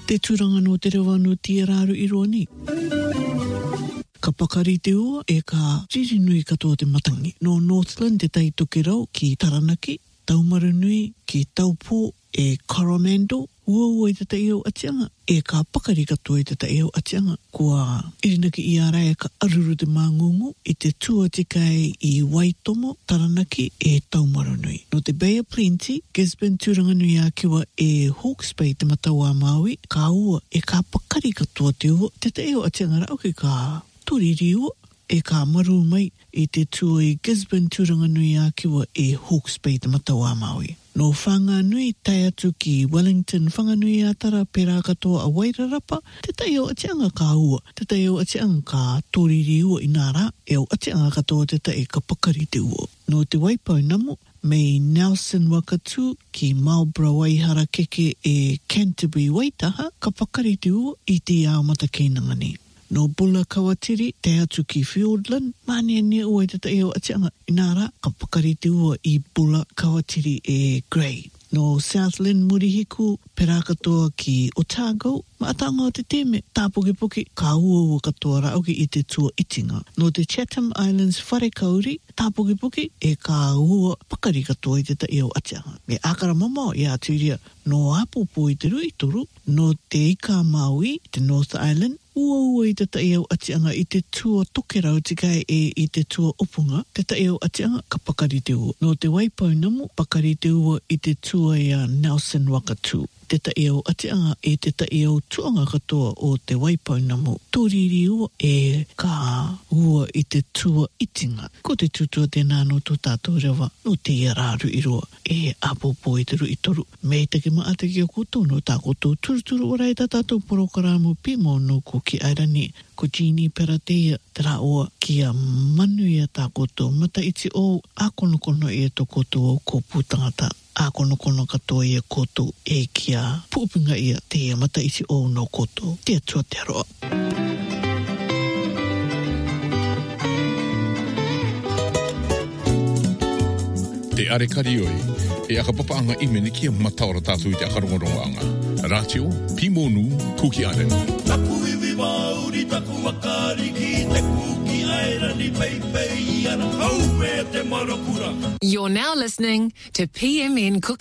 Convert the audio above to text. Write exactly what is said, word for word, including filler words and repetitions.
Te turanga no te rewa no tia rāru i roa ni. Ka pakari te ua e ka riri nui katoa te matangi. No Northland te tai toke rau ki Taranaki, Taumaru nui ki Taupō e Coromandel, ua ua i te tai au atianga, e ka pakari katoa i te tai au atianga, kua irinaki i ara e ka aruru te māngungu i te tua tikai i Waitomo, Taranaki e Taumaru nui. No te Bay of Plenty, Gisborne turanga nui a kiwa e Hawke's Bay te mataua Maui, ka ua e ka pakari katoa te ua, te tai au atianga rau ki ka turiri ua, e ka maru mai i te tua i Gisborne turanga nui a kiwa e Hawke's Bay te mataua Maui. No whanganui tai atu ki Wellington, whanganui a tara pera katoa a Wairarapa, te tai o atianga ka ua, te tai o atianga ka tōriri ua i nāra, e o atianga katoa te tai ka pakari te ua. No te Waipau namu, mei Nelson Wakatu ki Marlborough Waihara keke e Canterbury Waitaha, ka pakari te ua i te ao mata keinangani. No Bula Kawatiri, te atu ki Fiordland, mania nea ua i te tai o atianga inara, ka pakari te ua i Bula Kawatiri e Grey. No Southland Murihiku, pera katoa ki Otago, ma atanga o te teme, tāpoke-poke, ka ua ua katoa rauki i te tua itinga. No te Chatham Islands Wharekauri, tāpoke-poke, e ka ua pakari katoa i te tai o atianga. Me akara mama i aturia, no Apopo i te rui toru, no te Ika Maui, te North Island, ua ua i te tai au atianga i te tua tokerau tikai e i te tua opunga, te tai au atianga ka pakari te ua. No te Waipau namu, pakari te ua i te tua i a Nelson Wakatu. Te tai au atianga e te tai au tuanga katoa o te Waipau namu. Tōriri ua e ka ua i te tua itinga. Ko te tutua tēnā no tō tātou rewa, no te iarāru i roa, e Apopo i te rui toru. Mei take maa te ki o koutou no tā koutou turuturu orai tā tātou porokaramu pimo no ko ki airani. Ko Jeannie Peratea te rā oa ki a manu i a tā koutou. Mata iti o a kono kono i a tō koutou o ko pūtangata. A kono kono katoa i a koutou e ki a pūpinga i a te mata iti o no koutou. Te atua te aroa. Te are karioi, e aka papaanga imeni ki a mataora tātou i te akarongorongoanga. Rātio, Pimonu, Kuki Airani. Taku iwi mauri, taku makari ki te Kuki Airani, peipei ana hau e te marokura. You're now listening to P M N Cook